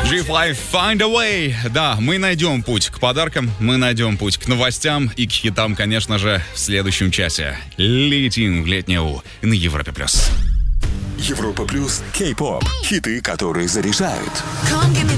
G5 Find a Way. Да, мы найдем путь к подаркам, мы найдем путь к новостям и к хитам, конечно же, в следующем часе. Летим в летнюю на Европе+. Европа плюс Кей-поп. Хиты, которые заряжают. Come give me